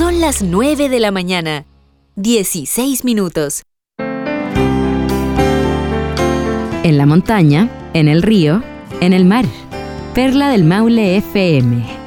Son las 9 de la mañana, 16 minutos. En la montaña, en el río, en el mar. Perla del Maule FM.